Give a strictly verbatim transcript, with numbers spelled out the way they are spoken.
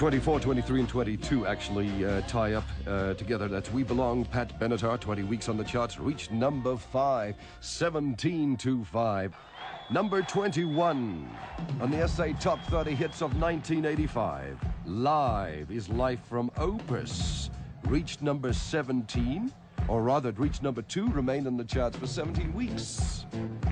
twenty-four, twenty-three, and twenty-two actually uh, tie up uh, together. That's We Belong, Pat Benatar, twenty weeks on the charts, reached number five, seventeen to five. Number twenty-one on the S A Top thirty Hits of nineteen eighty-five. Live is Life from Opus. Reached number seventeen, or rather, it reached number two, remained on the charts for seventeen weeks.